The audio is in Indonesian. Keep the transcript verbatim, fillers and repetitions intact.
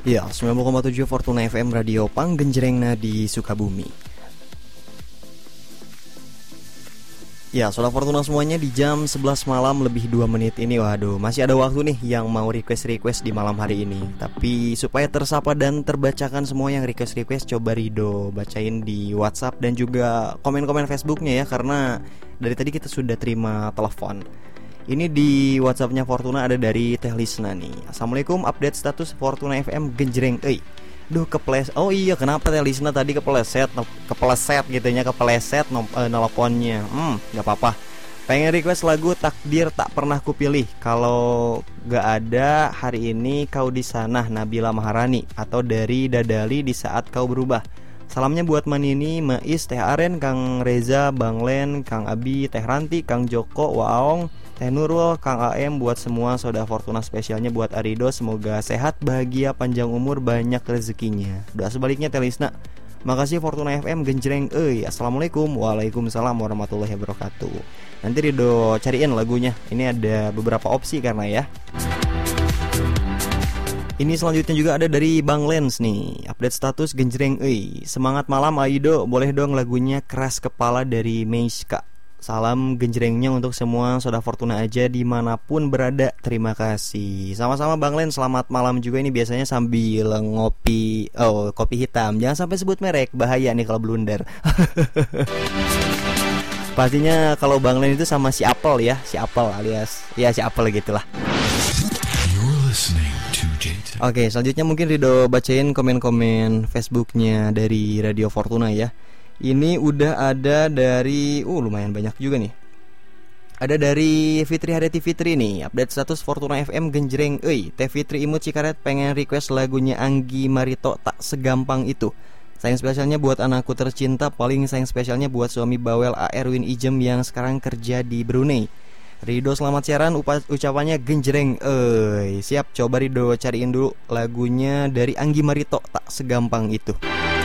Ya, sembilan puluh koma tujuh Fortuna F M Radio Panggenjreng Nadi Sukabumi. Ya, Soda Fortuna semuanya di jam sebelas malam lebih dua menit ini. Waduh, masih ada waktu nih yang mau request-request di malam hari ini. Tapi supaya tersapa dan terbacakan semua yang request-request, coba Rido bacain di WhatsApp dan juga komen-komen Facebooknya ya. Karena dari tadi kita sudah terima telepon. Ini di WhatsAppnya Fortuna ada dari Teh Lisna nih. Assalamualaikum, update status Fortuna F M Genjreng. Eh, duh keples. Oh iya, kenapa Teh Lisna tadi kepleset, kepleset gitunya, kepleset nom- eh, nelponnya. Hmm, nggak apa-apa. Pengen request lagu Takdir Tak Pernah Kupilih. Kalau nggak ada hari ini kau di sana, Nabila Maharani, atau dari Dadali Di Saat Kau Berubah. Salamnya buat Manini, Mais, Teh Aren, Kang Reza, Bang Len, Kang Abi, Teh Ranti, Kang Joko, Waong, Teh Nurul, Kang A M, buat semua Soda Fortuna, spesialnya buat Arido. Semoga sehat, bahagia, panjang umur, banyak rezekinya. Doa sebaliknya Teh Lisna. Makasih Fortuna F M Genjreng. Eh, Assalamualaikum. Waalaikumsalam warahmatullahi wabarakatuh. Nanti Rido cariin lagunya. Ini ada beberapa opsi karena ya. Ini selanjutnya juga ada dari Bang Lens nih. Update status Genjreng. Eh, semangat malam Aido. Boleh dong lagunya Keras Kepala dari Meiska. Salam genjrengnya untuk semua Soda Fortuna aja dimanapun berada. Terima kasih. Sama-sama Bang Len, selamat malam juga. Ini biasanya sambil ngopi. Oh, kopi hitam. Jangan sampai sebut merek, bahaya nih kalau blunder. Pastinya kalau Bang Len itu sama si Apple ya. Si Apple alias ya si Apple gitulah. You're listening to J T. Oke, selanjutnya mungkin Rido bacain komen-komen Facebooknya dari Radio Fortuna ya. Ini udah ada dari uh lumayan banyak juga nih. Ada dari Fitri Hadati Fitri nih. Update status Fortuna F M Genjreng. Euy, Teh Fitri Imut Cikaret pengen request lagunya Anggi Marito Tak Segampang Itu. Sayang spesialnya buat anakku tercinta, paling sayang spesialnya buat suami bawel A Erwin Ijem yang sekarang kerja di Brunei. Rido selamat siaran, upa- ucapannya Genjreng. Euy, siap, coba Rido cariin dulu lagunya dari Anggi Marito Tak Segampang Itu.